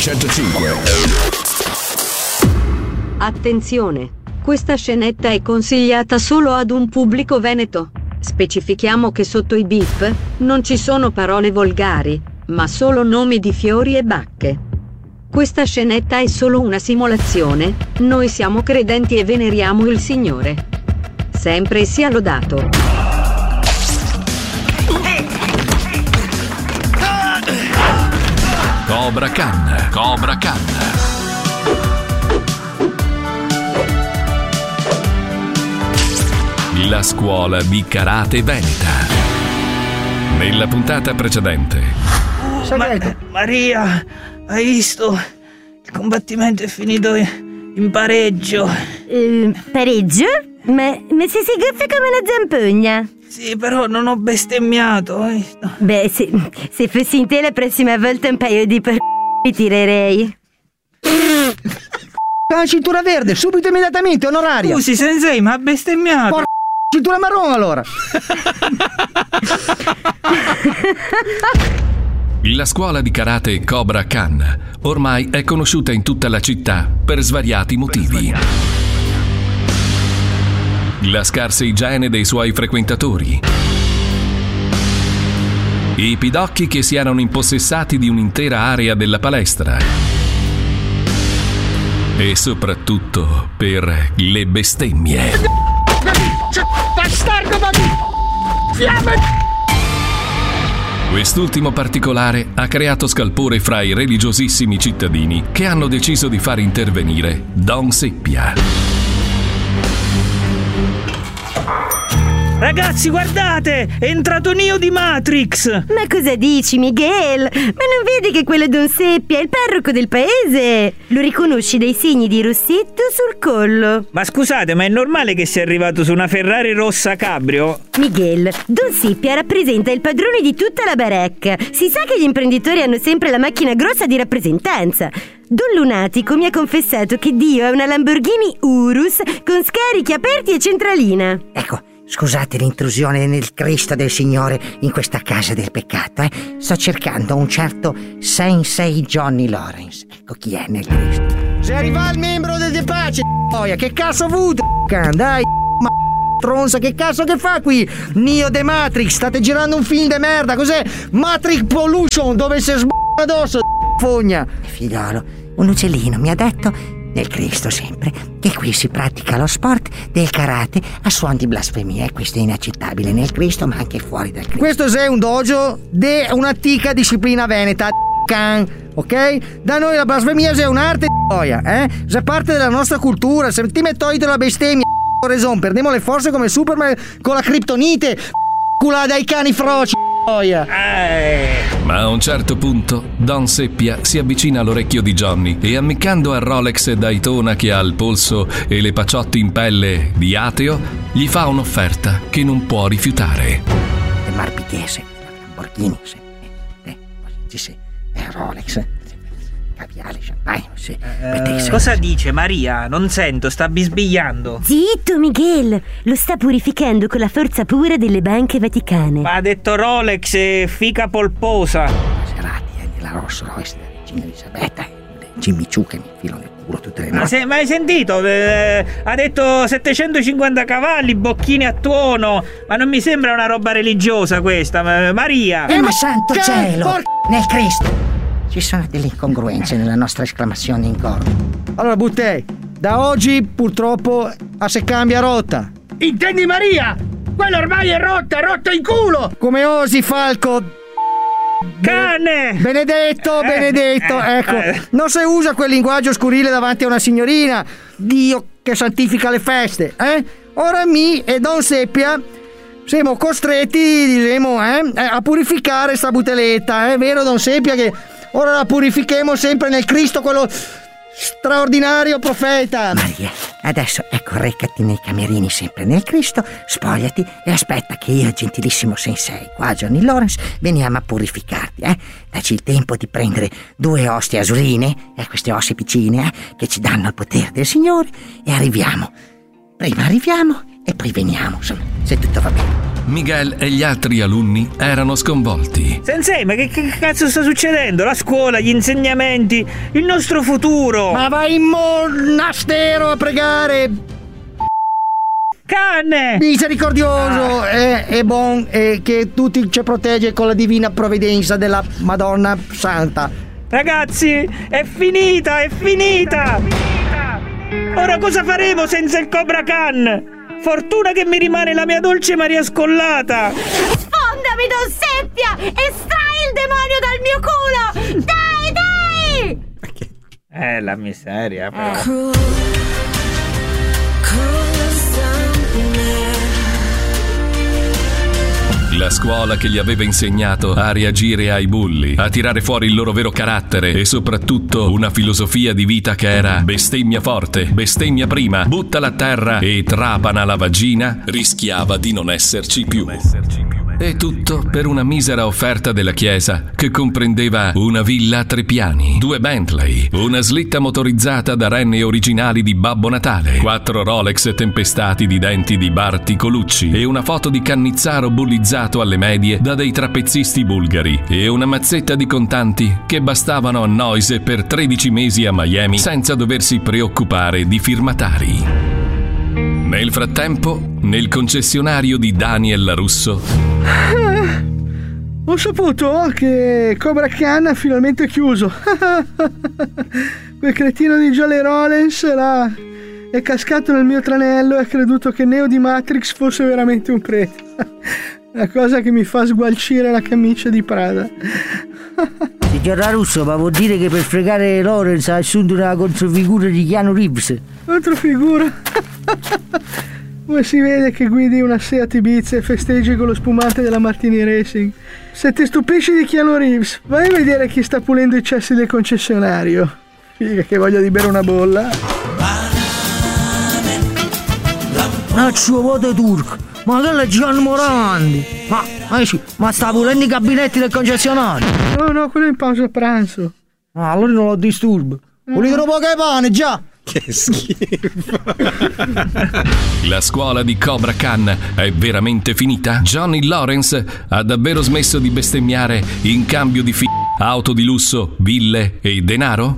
105. Attenzione, questa scenetta è consigliata solo ad un pubblico veneto. Specifichiamo che sotto i beep non ci sono parole volgari, ma solo nomi di fiori e bacche. Questa scenetta è solo una simulazione, noi siamo credenti e veneriamo il Signore. Sempre sia lodato. Cobra Khan, Cobra Khan. La scuola di karate veneta. Nella puntata precedente. Maria, hai visto? Il combattimento è finito in pareggio. Pareggio? Ma sei goffo come una zampogna. Sì, però non ho bestemmiato. Beh, se fossi in te la prossima volta un paio di mi tirerei. La cintura verde, subito immediatamente, onoraria. Scusi, sensei, ma ha bestemmiato. Cintura marrone allora. La scuola di karate Cobra Khan ormai è conosciuta in tutta la città per svariati motivi. La scarsa igiene dei suoi frequentatori, i pidocchi che si erano impossessati di un'intera area della palestra e soprattutto per le bestemmie. Bastardo, fiamme! Quest'ultimo particolare ha creato scalpore fra i religiosissimi cittadini che hanno deciso di far intervenire Don Seppia. Ragazzi, guardate! È entrato Neo di Matrix! Ma cosa dici, Miguel? Ma non vedi che quello Don Seppia è il parroco del paese? Lo riconosci dai segni di rossetto sul collo. Ma scusate, ma è normale che sia arrivato su una Ferrari rossa cabrio? Miguel, Don Seppia rappresenta il padrone di tutta la baracca. Si sa che gli imprenditori hanno sempre la macchina grossa di rappresentanza. Don Lunatico mi ha confessato che Dio ha una Lamborghini Urus con scarichi aperti e centralina. Ecco, scusate l'intrusione nel Cristo del Signore in questa casa del peccato, Sto cercando un certo Sensei Johnny Lawrence. Ecco chi è nel Cristo. Se arriva il membro del pace, che cazzo ha avuto? Dai, tronza, che cazzo che fa qui? Neo The Matrix, state girando un film de merda, cos'è? Matrix Pollution, dove si addosso, fogna. Figliolo, un uccellino mi ha detto, nel Cristo sempre, che qui si pratica lo sport del karate a suon di blasfemia, e questo è inaccettabile nel Cristo ma anche fuori dal Cristo. Questo è un dojo di un'antica disciplina veneta, ok? Da noi la blasfemia è un'arte è parte della nostra cultura. Se ti metti la bestemmia, perdiamo le forze come Superman con la criptonite, cula dai cani froci. Ma a un certo punto Don Seppia si avvicina all'orecchio di Johnny e, ammiccando al Rolex Daytona che ha al polso e le paciotti in pelle di ateo, gli fa un'offerta che non può rifiutare. Il Marpichese, Lamborghini, Rolex, caviale, champagne, cosa dice Maria? Non sento, sta bisbigliando. Zitto, Miguel, lo sta purificando con la forza pura delle banche vaticane. Ma ha detto Rolex e fica polposa. Maserati, la Rolls Royce, Regina Elisabetta, Jimmy Choo che mi infilo nel culo tutte le notti. Ma hai sentito? Ha detto 750 cavalli, bocchini a tuono. Ma non mi sembra una roba religiosa questa, Maria. Ma santo cielo, nel Cristo ci sono delle incongruenze nella nostra esclamazione in coro. Allora, Buttei, da oggi purtroppo se cambia rotta. Intendi Maria? Quello ormai è rotto in culo! Come osi, Falco? Cane! Benedetto, ecco. Non si usa quel linguaggio scurile davanti a una signorina. Dio che santifica le feste, Ora mi e Don Seppia siamo costretti, a purificare sta buteletta, vero Don Seppia, che ora la purifichiamo sempre nel Cristo, quello straordinario profeta. Maria, adesso recati nei camerini sempre nel Cristo, spogliati e aspetta che io, gentilissimo sensei, qua Johnny Lawrence, veniamo a purificarti, Dacci il tempo di prendere 2 ostie azuline, queste osse piccine, che ci danno il potere del Signore, e arriviamo. Prima arriviamo e poi veniamo, insomma, se tutto va bene. Miguel e gli altri alunni erano sconvolti. Sensei, ma che cazzo sta succedendo? La scuola, gli insegnamenti, il nostro futuro! Ma vai in monastero a pregare! Canne! Misericordioso e buon e che tutti ci protegge con la divina provvidenza della Madonna Santa. Ragazzi, è finita! Ora cosa faremo senza il Cobra Khan? Fortuna che mi rimane la mia dolce Maria Scollata! Sfondami, Don Seppia! Estrai il demonio dal mio culo! Dai! La miseria, però. La scuola che gli aveva insegnato a reagire ai bulli, a tirare fuori il loro vero carattere e soprattutto una filosofia di vita che era bestemmia forte, bestemmia prima, buttala a terra e trapana la vagina, rischiava di non esserci più. E tutto per una misera offerta della chiesa che comprendeva una villa a 3 piani, 2 Bentley, una slitta motorizzata da renne originali di Babbo Natale, 4 Rolex tempestati di denti di Barti Colucci e una foto di Cannizzaro bullizzato alle medie da dei trapezzisti bulgari e una mazzetta di contanti che bastavano a Noise per 13 mesi a Miami senza doversi preoccupare di firmatari. Nel frattempo, nel concessionario di Daniel LaRusso, ho saputo che Cobra Khan ha finalmente chiuso. Quel cretino di Jolly Rollins è cascato nel mio tranello e ha creduto che Neo di Matrix fosse veramente un prete. Una cosa che mi fa sgualcire la camicia di Prada. Signor LaRusso, ma vuol dire che per fregare Lawrence ha assunto una controfigura di Keanu Reeves? Controfigura? Come si vede che guidi una Seat Ibiza e festeggi con lo spumante della Martini Racing. Se ti stupisci di Keanu Reeves, vai a vedere chi sta pulendo i cessi del concessionario. Figa, che voglia di bere una bolla. Naccio voto turco, ma che è Gian Morandi? Ma sta pulendo i gabinetti del concessionario? No, quello è in pausa pranzo. Allora non lo disturbo. Pulito poco ai pane, già! Che schifo. La scuola di Cobra Khan è veramente finita? Johnny Lawrence ha davvero smesso di bestemmiare in cambio di auto di lusso, ville e denaro?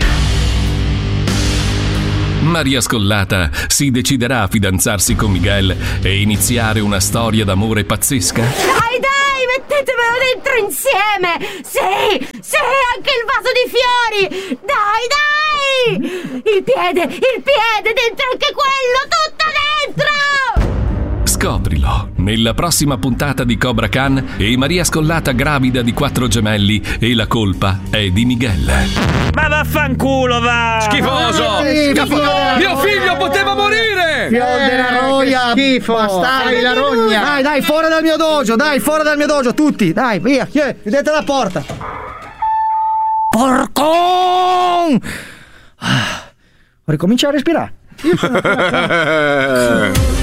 Maria Scollata si deciderà a fidanzarsi con Miguel e iniziare una storia d'amore pazzesca? Dai, mettetemelo dentro insieme! Sì, anche il vaso di fiori! Dai! Il piede, dentro anche quello, tutto dentro! Scoprilo nella prossima puntata di Cobra Khan e Maria Scollata gravida di 4 gemelli e la colpa è di Miguel. Ma vaffanculo, va! Schifoso! Mio figlio poteva morire! Fiol della roia! Schifo! Bastardi, la rogna! Dai, fuori dal mio dojo, tutti! Dai, via, chiudete la porta! Porcon! Ricomincia a respirare. Io sono